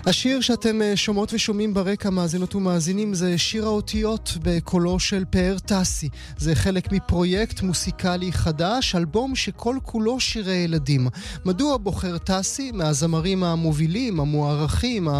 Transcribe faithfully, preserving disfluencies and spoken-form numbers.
השיר שאתם שומעות ושומעים ברקע, מאזינות ומאזינים, זה שיר האותיות בקולו של פאר טסי. זה חלק מפרויקט מוסיקלי חדש, אלבום שכל כולו שירי ילדים. מדוע בוחר טסי, מהזמרים המובילים, המוערכים,